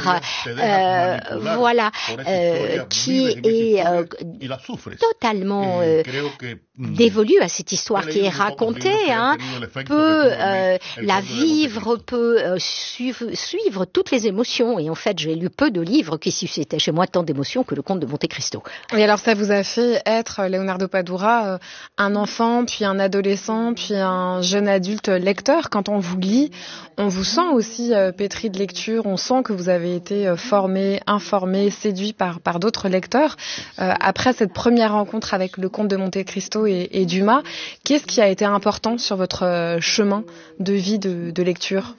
voilà, qui est totalement dévolu à cette histoire qui est racontée, peut la vivre, peut suivre toutes les émotions. Et en fait, j'ai lu peu de livres qui suscitaient chez moi tant d'émotions que le Comte de Monte Cristo. Et alors, ça vous a fait être, Leonardo Padura, un enfant, puis un adolescent, puis un jeune adulte lecteur. Quand on vous lit, on vous sent aussi pétri de lecture. On sent que vous avez été formé, informé, séduit par d'autres lecteurs. Après cette première rencontre avec le Comte de Monte Cristo et Dumas, qu'est-ce qui a été important sur votre chemin de vie de lecture?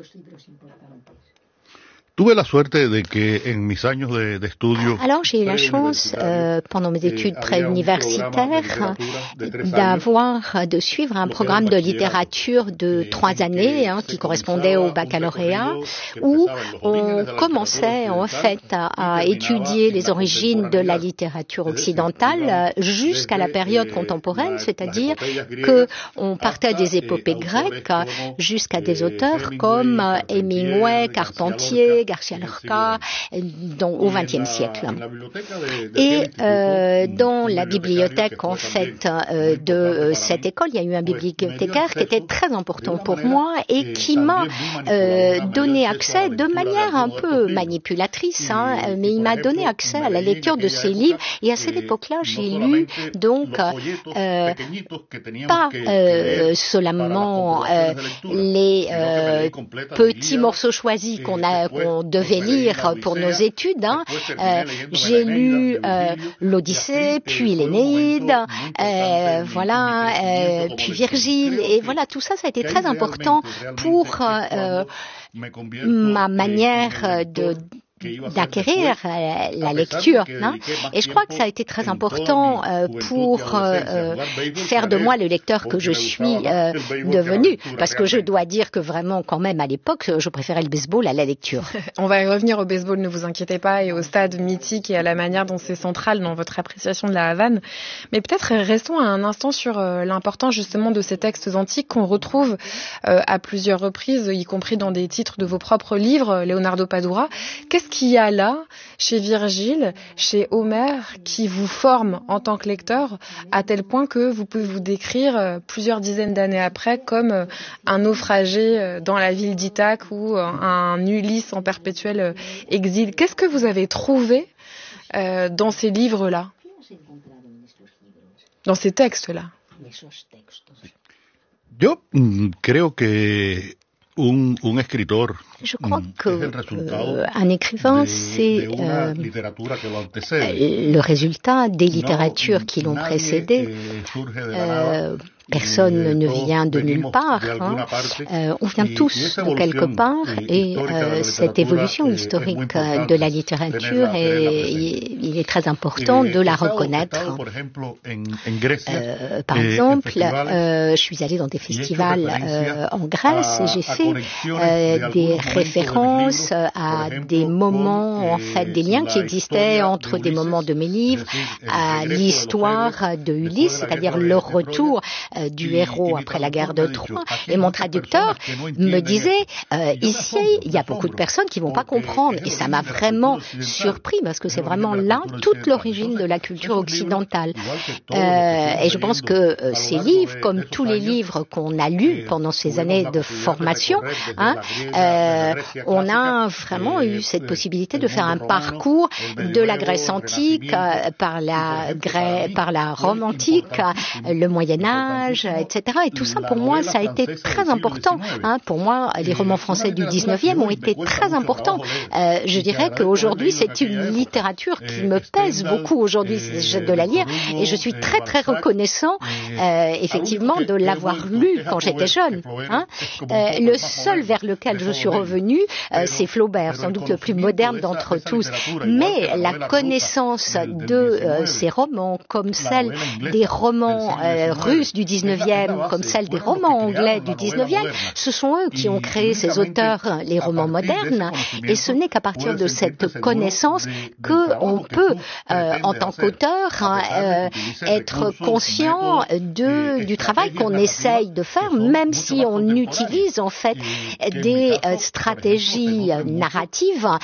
Alors j'ai eu la chance pendant mes études préuniversitaires de suivre un programme de littérature de 3 années qui correspondait au baccalauréat, où on commençait en fait à étudier les origines de la littérature occidentale jusqu'à la période contemporaine, c'est-à-dire que on partait des épopées grecques jusqu'à des auteurs comme Hemingway, Carpentier, Garcia Lorca, au XXe siècle. Et dans la bibliothèque en fait de cette école, il y a eu un bibliothécaire qui était très important pour moi et qui m'a donné accès de manière un peu manipulatrice, mais il m'a donné accès à la lecture de ces livres. Et à cette époque-là, j'ai lu donc pas seulement les petits morceaux choisis qu'on devait lire pour nos études. J'ai lu l'Odyssée, puis l'Énéide, puis Virgile, et voilà, tout ça, ça a été très important pour ma manière d'acquérir la lecture, et je crois que ça a été très important pour faire de moi le lecteur que je suis devenu, parce que je dois dire que vraiment quand même à l'époque je préférais le baseball à la lecture. On va y revenir au baseball, ne vous inquiétez pas, et au stade mythique et à la manière dont c'est central dans votre appréciation de la Havane, mais peut-être restons un instant sur l'importance justement de ces textes antiques qu'on retrouve à plusieurs reprises, y compris dans des titres de vos propres livres, Leonardo Padura. Qu'est-ce qu'il y a là, chez Virgile, chez Homère, qui vous forme en tant que lecteur, à tel point que vous pouvez vous décrire plusieurs dizaines d'années après comme un naufragé dans la ville d'Ithaque ou un Ulysse en perpétuel exil? Qu'est-ce que vous avez trouvé dans ces livres-là, dans ces textes-là? Yo creo que je crois qu'un écrivain, c'est le résultat des littératures qui l'ont précédé. Personne ne vient de nulle part. On vient tous de quelque part, et cette évolution historique de la littérature, il est très important de la reconnaître. Par exemple, je suis allée dans des festivals en Grèce et j'ai fait des références à des moments, en fait, des liens qui existaient entre des moments de mes livres, à l'histoire de Ulysse, c'est-à-dire le retour du héros après la guerre de Troie. Et mon traducteur me disait, ici, il y a beaucoup de personnes qui vont pas comprendre. Et ça m'a vraiment surpris, parce que c'est vraiment là toute l'origine de la culture occidentale. Et je pense que ces livres, comme tous les livres qu'on a lus pendant ces années de formation, on a vraiment eu cette possibilité de faire un parcours de la Grèce antique par la Rome antique, le Moyen-Âge, etc. Et tout ça, pour moi, ça a été très important. Pour moi, les romans français du 19e ont été très importants. Je dirais qu'aujourd'hui, c'est une littérature qui me pèse beaucoup aujourd'hui de la lire, et je suis très, très reconnaissant, effectivement, de l'avoir lu quand j'étais jeune. Le seul vers lequel je suis revenue, c'est Flaubert, sans doute le plus moderne d'entre tous. Mais la connaissance de ces romans, comme celle des romans russes du 19e, comme celle des romans anglais du 19e, ce sont eux qui ont créé ces auteurs, les romans modernes, et ce n'est qu'à partir de cette connaissance qu'on peut, en tant qu'auteur, être conscient du travail qu'on essaye de faire, même si on utilise en fait des stratégies narratives